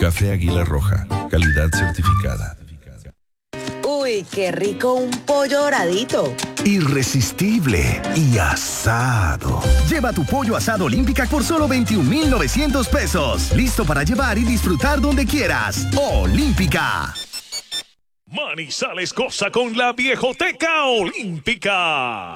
Café Águila Roja, calidad certificada. Uy, qué rico un pollo doradito. Irresistible y asado. Lleva tu pollo asado Olímpica por solo 21,900 pesos. Listo para llevar y disfrutar donde quieras. Olímpica. Manizales goza con la Viejoteca Olímpica.